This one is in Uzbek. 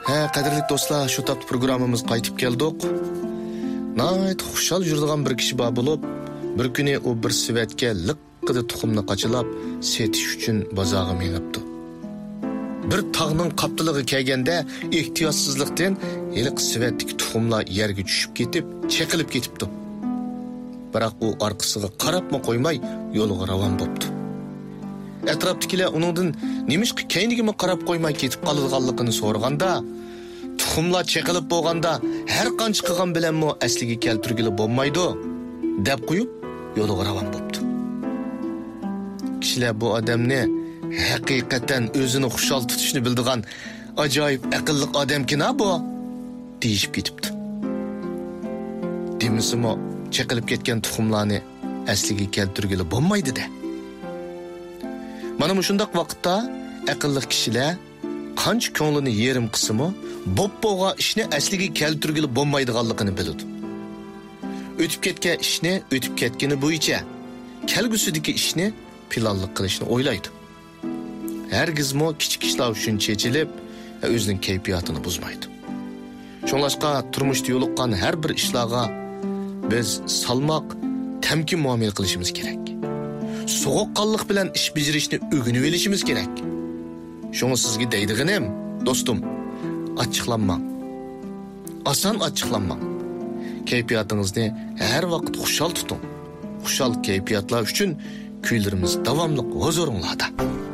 Qadrli do'stlar, shu topda programmamiz qaytib keldik. Nayt xushal yuradigan bir kishi bor bo'lib, bir kuni u bir sivatga liqqida tuxumni qachilab, setish uchun bozorga menibdi. Bir tog'ning qaptiliga kelganda ehtiyotsizlikdan yiliq sivatdagi tuxumlar yerga tushib ketib, cheqilib ketibdi. Biroq u orqasiga qarabma qo'ymay yo'liga ravon bo'ldi. Atrofdagilar uningdan nimishqi keynigimi qarab qo'ymay ketib qolganligini so'raganda, tuxumlar cheqilib bo'lganda har qancha qilgan bilanmi asliga keltirgili bo'lmaydi deb qo'yib yo'liga ravon bo'ldi. Kishilar bu odamni haqiqatan o'zini xushal tutishni bildigan ajoyib aqlli odamkina bu deyishib ketibdi. Demisimi cheqilib ketgan tuxumlarni asliga keltirgili bo'lmaydi-da. Mana shundaq vaqtda aqlli kishilar qancha ko'nglini yerim qismi bo'p-bo'g'a ishni asliga keltirgili bo'lmaydiganligini biladi. O'tib ketgan ishni o'tib ketgani bo'yicha kelgusidagi ishni planlik qilishni o'ylaydi. Hargizmo kichik ishlar uchun chechilib, o'zining kayfiyatini buzmaydi. Shunlashqa turmushda yo'liqqan har bir ishlarga biz salmoq, tamkin muomala qilishimiz kerak. Soğuqqanlıq bilan ish bajarishni o'rganib olishimiz kerak. Shuni sizga deydiganim, do'stim, achchiqlanmang. Oson achchiqlanmang. Kayfiyatingizni har vaqt xushal tuting. Xushal kayfiyatlar uchun kuylarimiz davomli huzuringlarda.